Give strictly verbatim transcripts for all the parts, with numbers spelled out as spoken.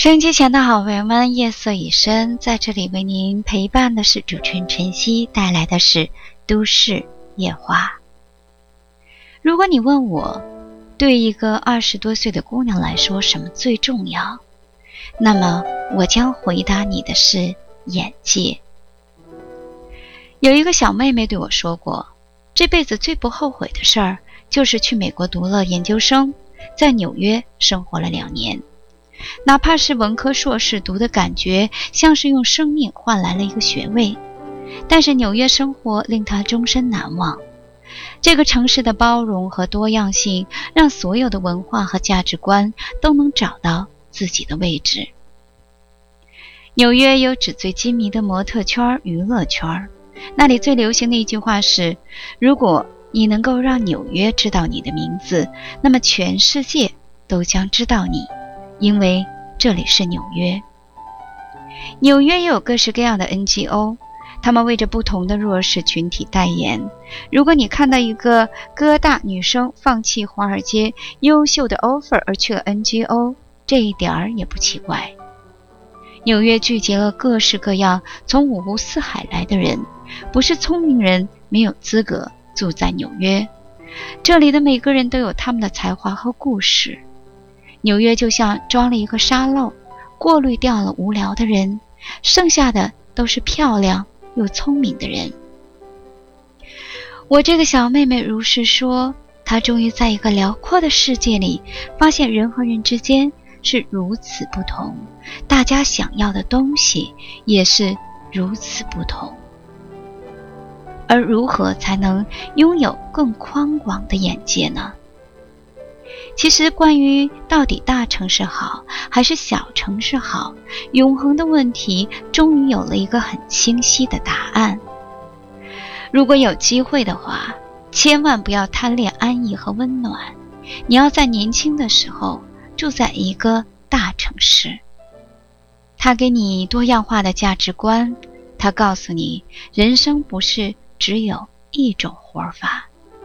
收音机前的好朋友们，夜色已深，在这里为您陪伴的是主持人晨曦，带来的是都市夜话。如果你问我，对一个二十多岁的姑娘来说什么最重要，那么我将回答你的是眼界。有一个小妹妹对我说过，这辈子最不后悔的事儿就是去美国读了研究生，在纽约生活了两年。哪怕是文科硕士，读的感觉像是用生命换来了一个学位，但是纽约生活令她终身难忘。这个城市的包容和多样性，让所有的文化和价值观都能找到自己的位置。纽约有纸醉金迷的模特圈、娱乐圈，那里最流行的一句话是：如果你能够让纽约知道你的名字，那么全世界都将知道你，因为这里是纽约。纽约也有各式各样的 N G O， 他们为着不同的弱势群体代言。如果你看到一个哥大女生放弃华尔街优秀的 offer 而去了 N G O， 这一点儿也不奇怪。纽约聚集了各式各样从五湖四海来的人，不是聪明人没有资格住在纽约，这里的每个人都有他们的才华和故事。纽约就像装了一个沙漏，过滤掉了无聊的人，剩下的都是漂亮又聪明的人。我这个小妹妹如是说，她终于在一个辽阔的世界里发现人和人之间是如此不同，大家想要的东西也是如此不同。而如何才能拥有更宽广的眼界呢？其实关于到底大城市好还是小城市好，永恒的问题终于有了一个很清晰的答案。如果有机会的话，千万不要贪恋安逸和温暖，你要在年轻的时候住在一个大城市。它给你多样化的价值观，它告诉你人生不是只有一种活法。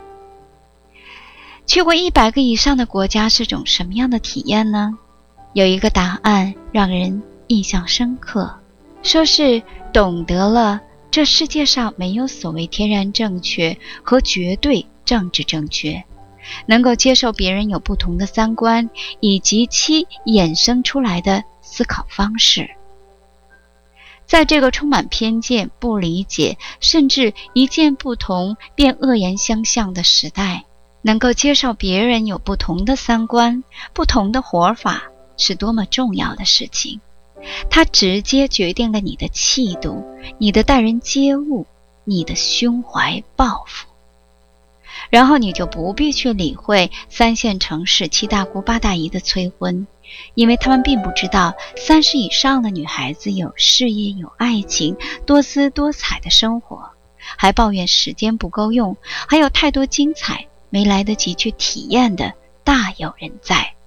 去过一百个以上的国家是种什么样的体验呢？有一个答案让人印象深刻，说是懂得了这世界上没有所谓天然正确和绝对政治正确，能够接受别人有不同的三观以及其衍生出来的思考方式。在这个充满偏见、不理解，甚至一见不同便恶言相向的时代，能够接受别人有不同的三观、不同的活法，是多么重要的事情。它直接决定了你的气度、你的待人接物、你的胸怀抱负。然后你就不必去理会三线城市七大姑八大姨的催婚，因为他们并不知道三十以上的女孩子有事业、有爱情、多姿多彩的生活，还抱怨时间不够用，还有太多精彩没来得及去体验的大有人在。